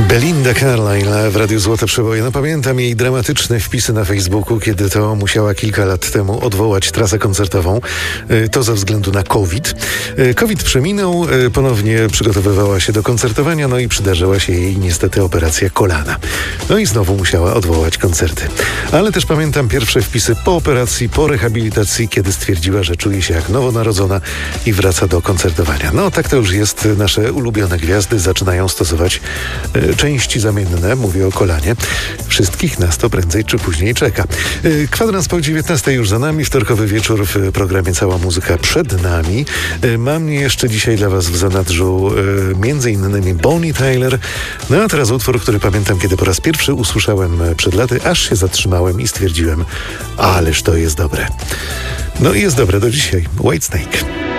Belinda Carlisle w Radiu Złote Przeboje. No pamiętam jej dramatyczne wpisy na Facebooku, kiedy to musiała kilka lat temu odwołać trasę koncertową. To ze względu na COVID. COVID przeminął, ponownie przygotowywała się do koncertowania, no i przydarzyła się jej niestety operacja kolana. No i znowu musiała odwołać koncerty. Ale też pamiętam pierwsze wpisy po operacji, po rehabilitacji, kiedy stwierdziła, że czuje się jak nowonarodzona i wraca do koncertowania. No tak to już jest. Nasze ulubione gwiazdy zaczynają stosować części zamienne, mówię o kolanie. Wszystkich nas to prędzej czy później czeka. Kwadrans po 19 już za nami, wtorkowy wieczór w programie Cała Muzyka przed nami. Mam jeszcze dzisiaj dla Was w zanadrzu między innymi Bonnie Tyler. No a teraz utwór, który pamiętam, kiedy po raz pierwszy usłyszałem przed laty, aż się zatrzymałem i stwierdziłem, ależ to jest dobre. No i jest dobre do dzisiaj. Whitesnake.